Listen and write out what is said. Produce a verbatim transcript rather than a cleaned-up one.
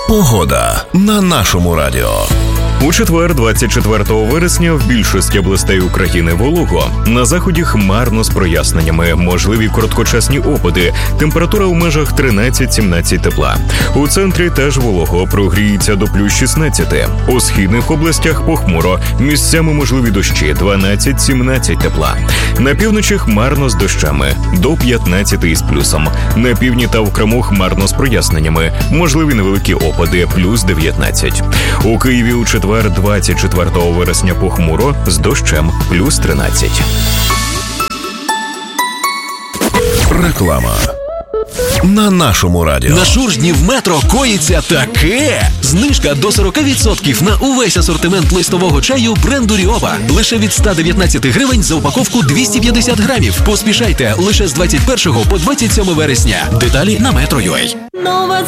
Погода на нашому радіо. У четвер, двадцять четвертого вересня, в більшості областей України волого. На заході хмарно з проясненнями, можливі короткочасні опади. Температура у межах тринадцять-сімнадцять тепла. У центрі теж волого, прогріється до плюс шістнадцять. У східних областях похмуро, місцями можливі дощі, дванадцять-сімнадцять тепла. На півночі хмарно з дощами, до п'ятнадцять із плюсом. На півдні та в Криму хмарно з проясненнями, можливі невеликі опади, плюс дев'ятнадцять. У Києві у четвер, двадцять четвертого вересня, похмуро з дощем, плюс тринадцять. Реклама на нашому радіо. На Шуржні в метро коїться таке! Знижка до сорок відсотків на увесь асортимент листового чаю бренду Ріова. Лише від сто дев'ятнадцять гривень за упаковку двісті п'ятдесят грамів. Поспішайте, лише з двадцять першого по двадцять сьоме вересня. Деталі на метро крапка ю а. Нова